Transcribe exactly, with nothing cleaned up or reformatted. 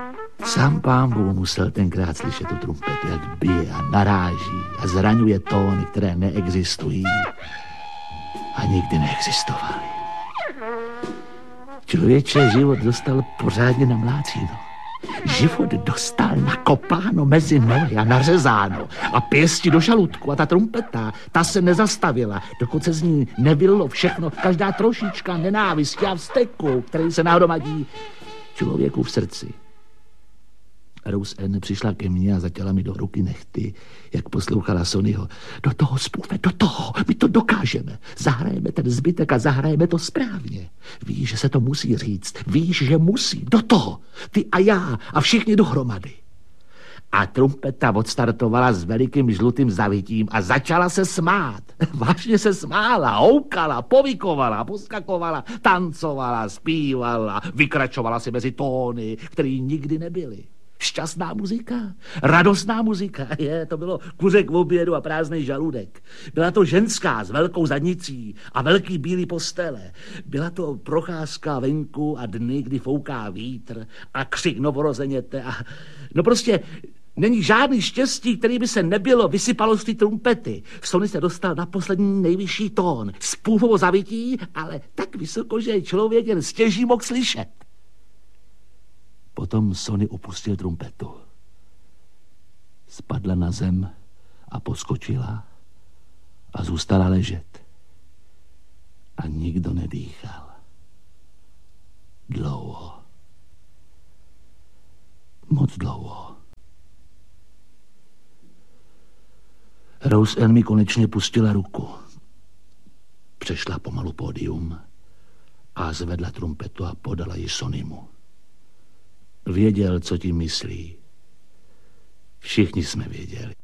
Sám pán Bůh musel tenkrát slyšet tu trumpetu, jak bije a naráží a zraňuje tóny, které neexistují a nikdy neexistovaly. Člověče život dostal pořádně namlácíno. Život dostal nakopáno mezi nohy a nařezáno a pěsti do žaludku a ta trumpeta, ta se nezastavila, dokud se z ní nevylilo všechno, každá trošička nenávisti a vzteku, který se nahromadí člověku v srdci. Rose Ann přišla ke mně a zatěla mi do ruky nechty, jak poslouchala Sonnyho. Do toho, způve, do toho, my to dokážeme. Zahrajeme ten zbytek a zahrajeme to správně. Víš, že se to musí říct, víš, že musí, do toho, ty a já a všichni dohromady. A trumpeta odstartovala s velikým žlutým zavitím a začala se smát. Vážně se smála, houkala, povykovala, poskakovala, tancovala, zpívala, vykračovala si mezi tóny, které nikdy nebyly. Šťastná muzika, radostná muzika, je, to bylo kuřek v obědu a prázdný žaludek. Byla to ženská s velkou zadnicí a velký bílý postele. Byla to procházka venku a dny, kdy fouká vítr a křik novorozeněte a... No prostě není žádný štěstí, který by se nebylo, vysypalo z té trumpety. Sonny se dostal na poslední nejvyšší tón, spůvovo zavití, ale tak vysoko, že člověk jen stěží mohl slyšet. Potom Sonny opustil trumpetu. Spadla na zem a poskočila a zůstala ležet. A nikdo nedýchal. Dlouho. Moc dlouho. Rose Ann mi konečně pustila ruku. Přešla pomalu pódium a zvedla trumpetu a podala ji Sonnymu. Věděl, co tím myslí. Všichni jsme věděli.